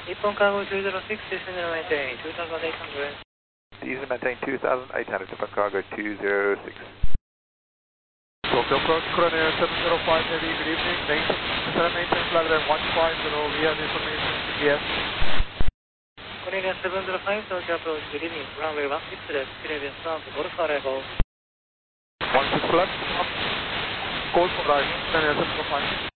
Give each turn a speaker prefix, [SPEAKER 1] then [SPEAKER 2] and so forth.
[SPEAKER 1] Nippon Cargo 206, descend and maintain 2800.
[SPEAKER 2] Descend and maintain 2800, Nippon Cargo 206.
[SPEAKER 3] Tokyo Coronary 705 Heavy, good evening. Descend and maintain flight level 150, we have information, yes.
[SPEAKER 1] Coronary 705, Tokyo approach, good evening. Runway 16 left, Philadelphia South, Golf arrival.
[SPEAKER 3] 16 left, call for right, Coronary 705.